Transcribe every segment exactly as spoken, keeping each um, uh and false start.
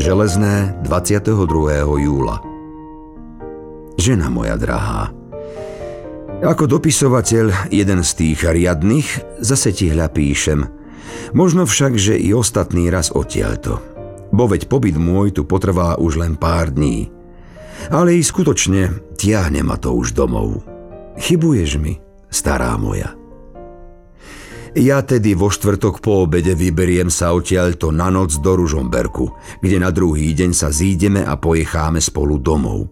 Železné, dvadsiateho druhého júla. Žena moja drahá, ako dopisovateľ, jeden z tých riadnych, zase ti hľa píšem. Možno však, že i ostatný raz odtiaľto. Bo veď pobyt môj tu potrvá už len pár dní. Ale i skutočne tiahne ma to už domov. Chybuješ mi, stará moja. Ja tedy vo štvrtok po obede vyberiem sa odtiaľto na noc do Ružomberku, kde na druhý deň sa zídeme a pojecháme spolu domov.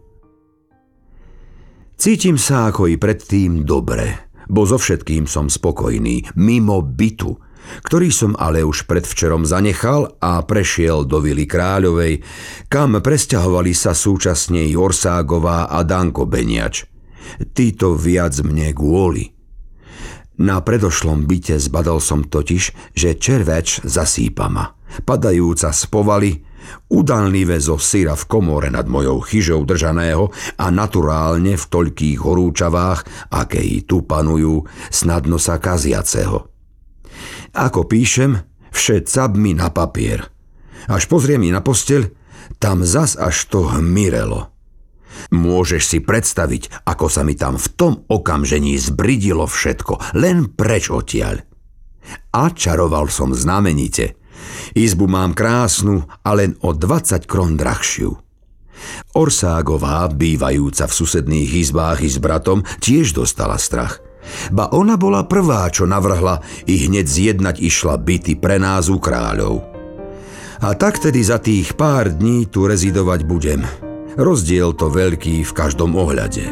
Cítim sa ako i predtým dobre, bo so všetkým som spokojný, mimo bytu, ktorý som ale už predvčerom zanechal a prešiel do Vily Kráľovej, kam presťahovali sa súčasne i Orságová a Danko Beniač. Títo viac mne kvôli. Na predošlom byte zbadal som totiž, že červeč zasýpa ma, padajúca z povaly, udánlivé zo syra v komore nad mojou chyžou držaného a naturálne v toľkých horúčavách, aké i tu panujú, snadno sa kaziaceho. Ako píšem, vše cap mi na papier. Až pozriem i na posteľ, tam zas až to hmirelo. Môžeš si predstaviť, ako sa mi tam v tom okamžení zbridilo všetko, len preč odtiaľ. A čaroval som znamenite. Izbu mám krásnu a len o dvadsať krón drahšiu. Orságová, bývajúca v susedných izbách i s bratom, tiež dostala strach. Ba ona bola prvá, čo navrhla i hneď zjednať išla byty pre nás u Kráľov. A tak tedy za tých pár dní tu rezidovať budem. Rozdiel to veľký v každom ohľade.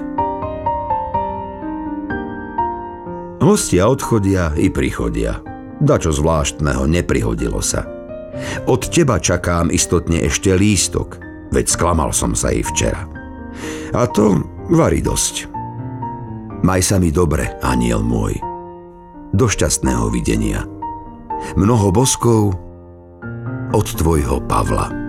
Hostia odchodia i prichodia. Dačo zvláštneho neprihodilo sa. Od teba čakám istotne ešte lístok, veď sklamal som sa i včera. A to varí dosť. Maj sa mi dobre, aniel môj. Do šťastného videnia. Mnoho boskov od tvojho Pavla.